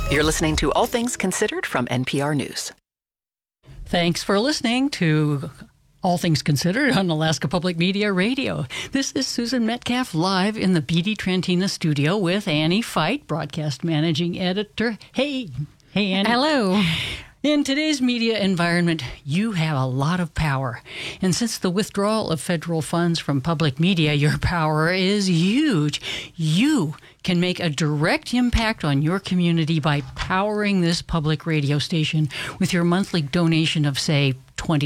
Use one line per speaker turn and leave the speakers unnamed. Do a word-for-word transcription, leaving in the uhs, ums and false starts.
You're listening to All Things Considered from N P R News.
Thanks for listening to All Things Considered on Alaska Public Media Radio. This is Susan Metcalf live in the B D Trantina studio with Annie Fight, broadcast managing editor. Hey, hey, Annie.
Hello.
In today's media environment, you have a lot of power. And since the withdrawal of federal funds from public media, your power is huge. You can make a direct impact on your community by powering this public radio station with your monthly donation of, say, twenty